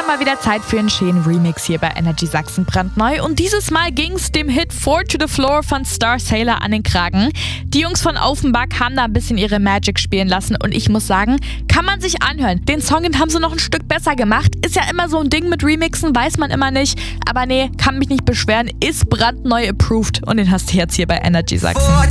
mal wieder Zeit für einen schönen Remix hier bei Energy Sachsen brandneu. Und dieses Mal ging's dem Hit 4 to the Floor von Star Sailor an den Kragen. Die Jungs von Offenbach haben da ein bisschen ihre Magic spielen lassen und ich muss sagen, kann man sich anhören. Den Song, den haben sie noch ein Stück besser gemacht. Ist ja immer so ein Ding mit Remixen, weiß man immer nicht. Aber nee, kann mich nicht beschweren, ist brandneu approved und den hast du jetzt hier bei Energy Sachsen.